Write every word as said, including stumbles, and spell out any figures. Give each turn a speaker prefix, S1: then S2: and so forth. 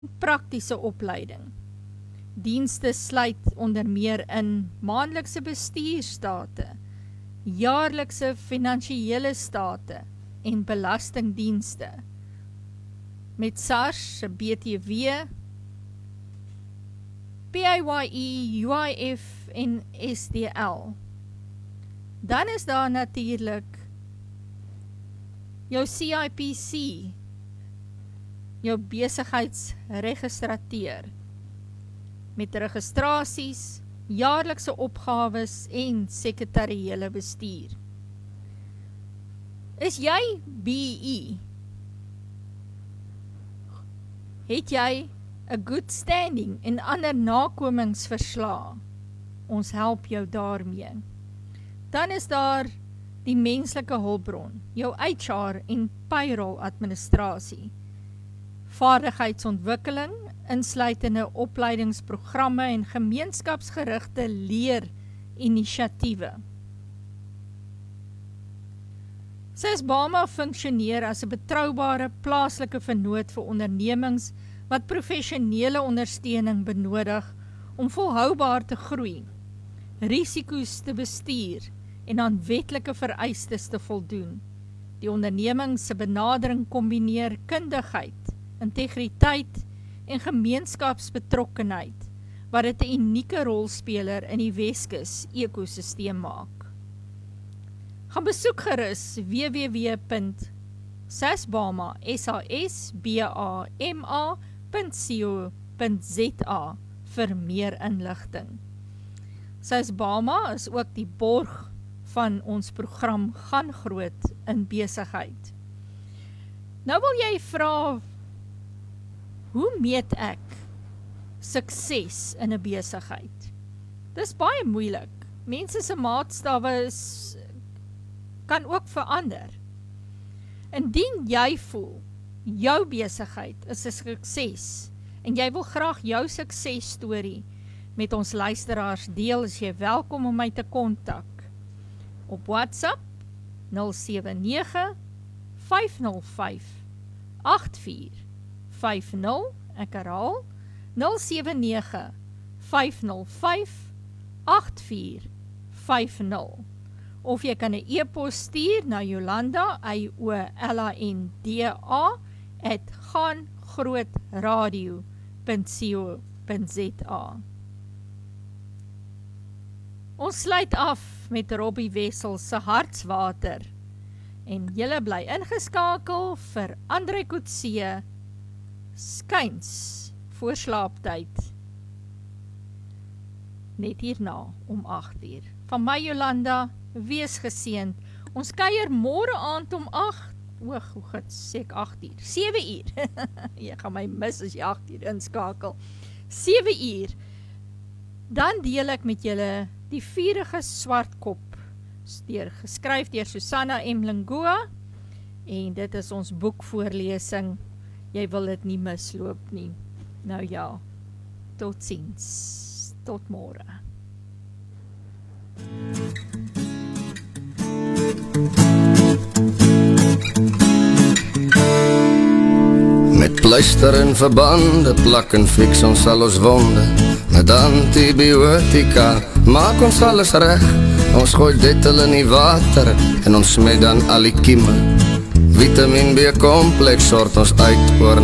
S1: praktiese opleiding. Dienste sluit onder meer in maandelikse bestuurstate, jaarlikse finansiële state en belastingdienste. Met SARS, B T W, P A Y E, U I F en S D L. Dan is daar natuurlijk jou C I P C, jou besigheidsregistrateur, met registrasies, jaarlikse opgawes en sekretariële bestuur. Is jy B E? Het jy a good standing en ander nakomingsverslae? Ons help jou daarmee. Dan is daar die menslike hulpbron, jou H R en payroll administrasie, vaardigheidsontwikkeling, insluitende opleidingsprogramme en gemeenskapsgerigte leerinisiatiewe. SASBAMA funksioneer as 'n betroubare plaaslike vennoot vir ondernemings wat professionele ondersteuning benodig om volhoubaar te groei, risiko's te bestuur en aan wetlike vereistes te voldoen. Die onderneming se benadering kombineer kundigheid, integriteit en gemeenskapsbetrokkenheid, wat dit 'n unieke rolspeler in die Weskus ekosisteem maak. Gaan besoek gerus w w w punt sasbama punt co punt z a vir meer inligting. SASBAMA is ook die borg van ons program Gaan Groot in Besigheid. Nou wil jy vra, hoe meet ek sukses in 'n besigheid? Dis baie moeilik. Mense se maatstawwe is kan ook verander. Indien jy voel, jou besigheid is 'n sukses, en jy wil graag jou suksesstorie met ons luisteraars deel, is jy welkom om my te kontak. Op WhatsApp nul sewe nege vyf nul vyf agt vier vyf nul, ek herhaal, nul sewe nege vyf nul vyf agt vier vyf nul. Of jy kan 'n e-pos stuur na Jolanda, Y O L A N D A, at gaangrootradio punt co punt z a. Ons sluit af met Robbie Wessel se Hartswater, en julle bly ingeskakel vir André Coetzee, skuins voor slaaptyd, net hierna om agt uur. Van my Jolanda, wees geseënd. Ons kuier môre aand om agt, oog, hoe goed, sê ek agt uur, sewe uur, jy gaan my mis as jy agt uur inskakel, sewe uur, dan deel ek met julle die Vurige Swartkop, deur, geskryf deur Susanna M. Lingoa, en dit is ons boekvoorlesing, jy wil dit nie misloop nie. Nou ja, tot ziens, tot môre.
S2: Met pleister en verbande, plak en fix ons al ons wonde. Met antibiotika, maak ons alles reg. Ons gooi dit al in die water, en ons smet dan al die kieme. Vitamine B kompleks sort ons uit oor